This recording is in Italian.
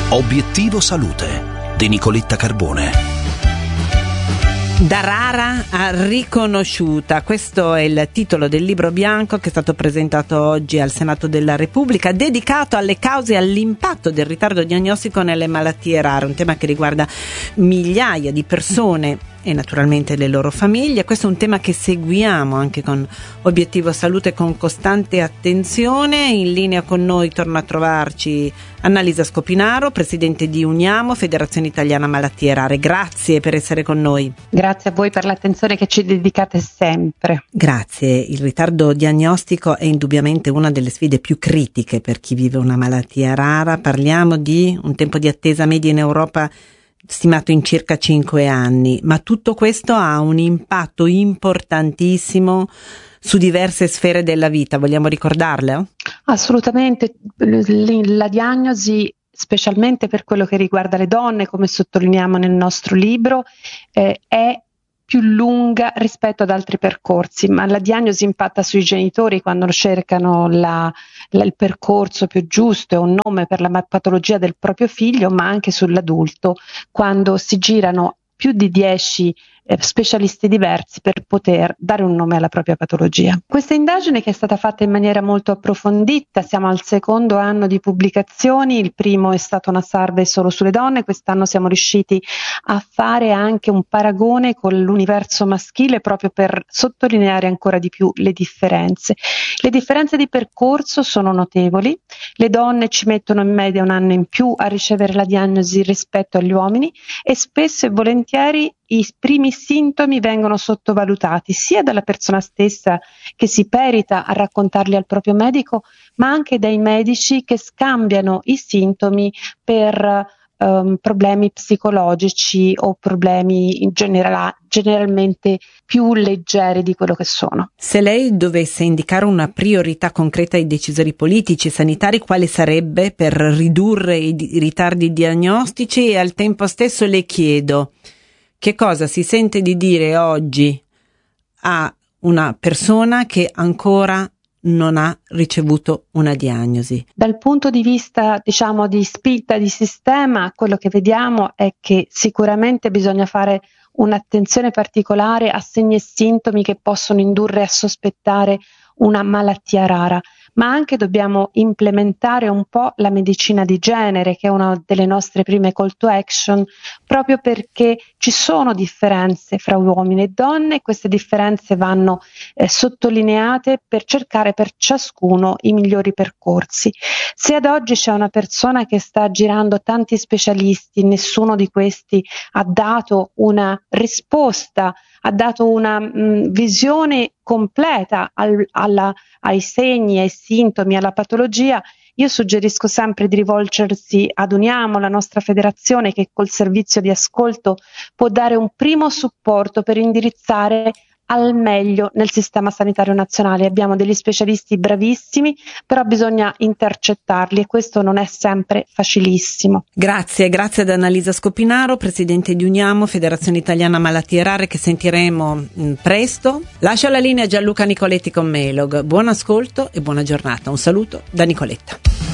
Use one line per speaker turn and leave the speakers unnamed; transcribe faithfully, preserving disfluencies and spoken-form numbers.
Obiettivo Salute di Nicoletta Carbone.
Da rara a riconosciuta, questo è il titolo del libro bianco che è stato presentato oggi al Senato della Repubblica, dedicato alle cause e all'impatto del ritardo diagnostico nelle malattie rare, un tema che riguarda migliaia di persone e naturalmente le loro famiglie. Questo è un tema che seguiamo anche con Obiettivo Salute con costante attenzione. In linea con noi torna a trovarci Annalisa Scopinaro, presidente di Uniamo, Federazione Italiana Malattie Rare. Grazie per essere con noi.
Grazie a voi per l'attenzione che ci dedicate sempre.
Grazie. Il ritardo diagnostico è indubbiamente una delle sfide più critiche per chi vive una malattia rara. Parliamo di un tempo di attesa media in Europa stimato in circa cinque anni, ma tutto questo ha un impatto importantissimo su diverse sfere della vita. Vogliamo ricordarle?
Assolutamente. La diagnosi, specialmente per quello che riguarda le donne, come sottolineiamo nel nostro libro, eh, è più lunga rispetto ad altri percorsi, ma la diagnosi impatta sui genitori quando cercano la, la, il percorso più giusto e un nome per la patologia del proprio figlio, ma anche sull'adulto quando si girano più di dieci eh, specialisti diversi per poter dare un nome alla propria patologia. Questa indagine, che è stata fatta in maniera molto approfondita, siamo al secondo anno di pubblicazioni, il primo è stato una survey solo sulle donne, quest'anno siamo riusciti a fare anche un paragone con l'universo maschile proprio per sottolineare ancora di più le differenze. Le differenze di percorso sono notevoli, le donne ci mettono in media un anno in più a ricevere la diagnosi rispetto agli uomini e spesso e volentieri i primi sintomi vengono sottovalutati sia dalla persona stessa che si perita a raccontarli al proprio medico, ma anche dai medici che scambiano i sintomi per um, problemi psicologici o problemi in generale, generalmente più leggeri di quello che sono.
Se lei dovesse indicare una priorità concreta ai decisori politici e sanitari, quale sarebbe per ridurre i, i ritardi diagnostici? E al tempo stesso le chiedo: che cosa si sente di dire oggi a una persona che ancora non ha ricevuto una diagnosi?
Dal punto di vista, diciamo, di spinta di sistema, quello che vediamo è che sicuramente bisogna fare un'attenzione particolare a segni e sintomi che possono indurre a sospettare una malattia rara, ma anche dobbiamo implementare un po' la medicina di genere, che è una delle nostre prime call to action, proprio perché ci sono differenze fra uomini e donne e queste differenze vanno eh, sottolineate per cercare per ciascuno i migliori percorsi. Se ad oggi c'è una persona che sta girando tanti specialisti, nessuno di questi ha dato una risposta, ha dato una mh, visione completa al, alla, ai segni, ai sintomi, alla patologia, io suggerisco sempre di rivolgersi ad Uniamo, la nostra federazione, che col servizio di ascolto può dare un primo supporto per indirizzare al meglio nel sistema sanitario nazionale. Abbiamo degli specialisti bravissimi, però bisogna intercettarli e questo non è sempre facilissimo.
Grazie, grazie ad Annalisa Scopinaro, presidente di Uniamo, Federazione Italiana Malattie Rare, che sentiremo mh, presto. Lascio la linea a Gianluca Nicoletti con Melog. Buon ascolto e buona giornata. Un saluto da Nicoletta.